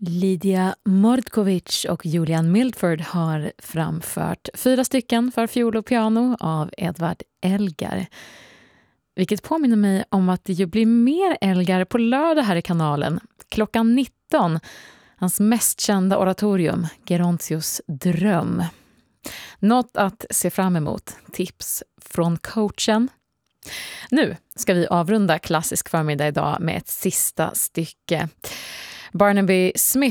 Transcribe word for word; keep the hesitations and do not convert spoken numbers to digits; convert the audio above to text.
Lydia Mordkovich och Julian Milford har framfört fyra stycken för fiol och piano av Edvard Elgar. Vilket påminner mig om att det ju blir mer Elgar på lördag här i kanalen. Klockan nitton. Hans mest kända oratorium, Gerontius dröm. Något att se fram emot. Tips från coachen. Nu ska vi avrunda klassisk förmiddag idag med ett sista stycke. Barnaby Smith